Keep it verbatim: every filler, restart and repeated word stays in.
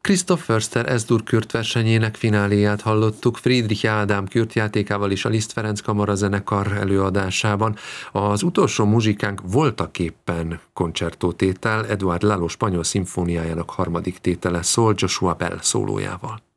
Christoph Förster S-dur Kürt versenyének fináléját hallottuk Friedrich Ádám Kürt játékával és a Liszt Ferenc kamarazenekar előadásában. Az utolsó muzsikánk voltaképpen koncertótétel, Eduard Lalo spanyol szimfóniájának harmadik tétele szól Joshua Bell szólójával.